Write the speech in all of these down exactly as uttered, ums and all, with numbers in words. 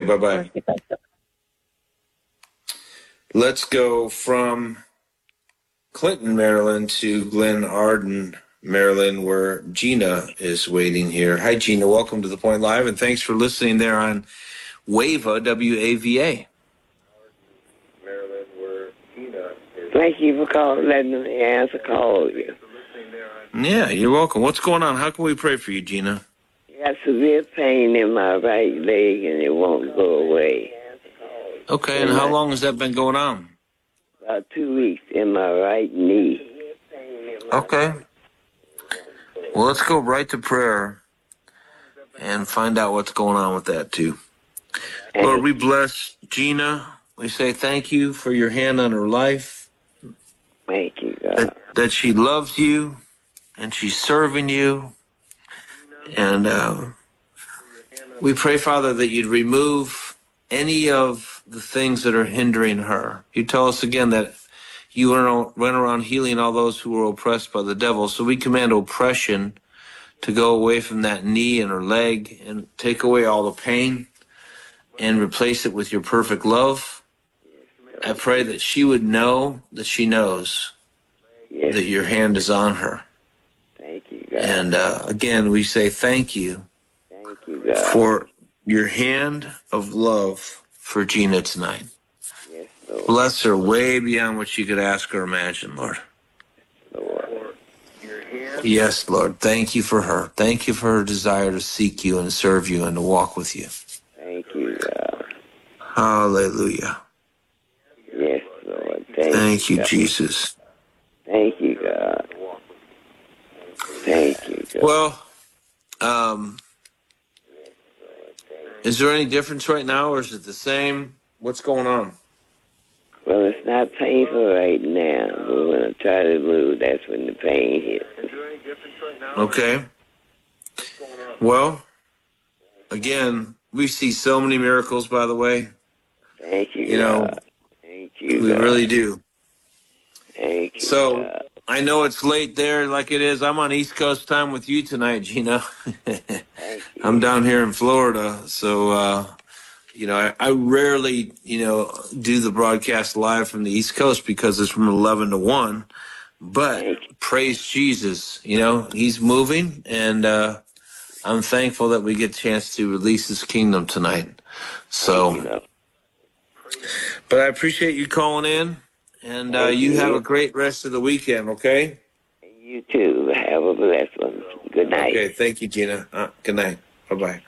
bye-bye. Let's go from Clinton, Maryland to Glen Arden, Maryland, where Gina is waiting here. Hi, Gina. Welcome to The Point Live, and thanks for listening there on WAVA, W A V A. Maryland, where Gina is. Thank you for calling, letting me answer call you. Yeah, you're welcome. What's going on? How can we pray for you, Gina? I got severe pain in my right leg, and it won't go away. Okay, and how long has that been going on? About two weeks in my right knee. Okay. Well, let's go right to prayer and find out what's going on with that, too. Lord, we bless Gina. We say thank you for your hand on her life. Thank you, God. That, that she loves you and she's serving you. And uh, we pray, Father, that you'd remove any of the things that are hindering her. You tell us again that you run around healing all those who are oppressed by the devil. So we command oppression to go away from that knee and her leg and take away all the pain and replace it with your perfect love. I pray that she would know that she knows yes. that your hand is on her. Thank you, God. And uh, again, we say thank you, thank you God. for your hand of love for Gina tonight. Yes, Lord. Bless her way beyond what she could ask or imagine, Lord. Lord. Yes, Lord. Thank you for her. Thank you for her desire to seek you and serve you and to walk with you. Thank you, God. Hallelujah. Yes, Lord. Thank, Thank you, God. Jesus. Thank you, God. Thank you, God. Well, um, is there any difference right now, or is it the same? What's going on? Well, it's not painful right now, but when I try to move, that's when the pain hits. Is there any difference right now? Okay. Well, again, we see so many miracles, by the way. Thank you, You know, God. Thank you, we God. really do. Thank you, So, God. I know it's late there like it is. I'm on East Coast time with you tonight, Gina. I'm down here in Florida, so, uh, you know, I, I rarely, you know, do the broadcast live from the East Coast because it's from eleven to one. But praise Jesus, you know, he's moving, and uh, I'm thankful that we get a chance to release his kingdom tonight. So, you, but I appreciate you calling in, and uh, you, you have a great rest of the weekend, okay? You too. Have a blessed one. Good night. Okay, thank you, Gina. Uh, good night. Bye-bye.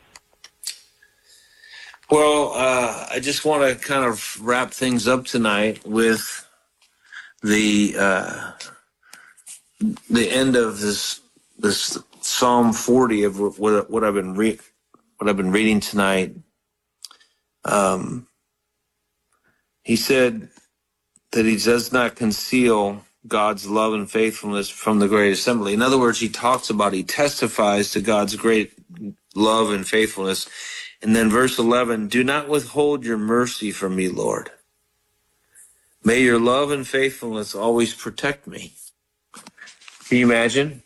Well, uh, I just want to kind of wrap things up tonight with the uh, the end of this this Psalm forty of what what I've been re- what I've been reading tonight. Um, he said that he does not conceal God's love and faithfulness from the great assembly. In other words, he talks about, he testifies to God's great love and faithfulness. And then verse eleven, do not withhold your mercy from me, Lord. May your love and faithfulness always protect me. Can you imagine?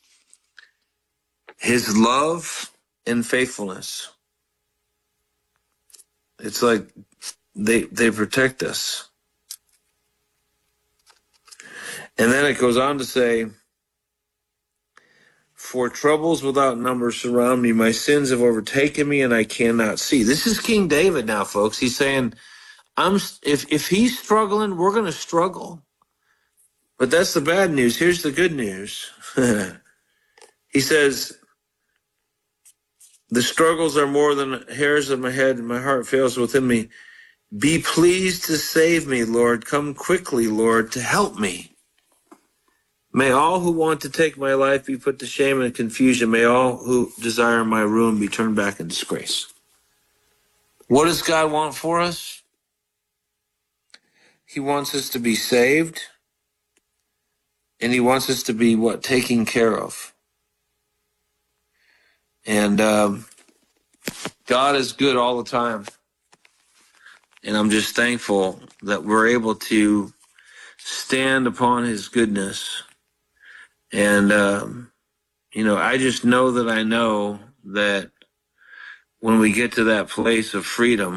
His love and faithfulness. It's like they they protect us. And then it goes on to say, for troubles without number surround me. My sins have overtaken me and I cannot see. This is King David now, folks. He's saying, I'm if if he's struggling, we're going to struggle. But that's the bad news. Here's the good news. He says, the struggles are more than hairs of my head, and my heart fails within me. Be pleased to save me, Lord. Come quickly, Lord, to help me. May all who want to take my life be put to shame and confusion. May all who desire my ruin be turned back in disgrace. What does God want for us? He wants us to be saved, and he wants us to be, what, taken care of. And um, God is good all the time. And I'm just thankful that we're able to stand upon his goodness. And, um, you know, I just know that I know that when we get to that place of freedom,